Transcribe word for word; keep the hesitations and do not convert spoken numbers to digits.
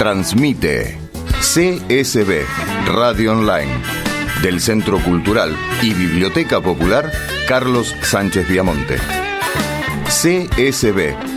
Transmite C S B Radio Online del Centro Cultural y Biblioteca Popular Carlos Sánchez Viamonte. C S B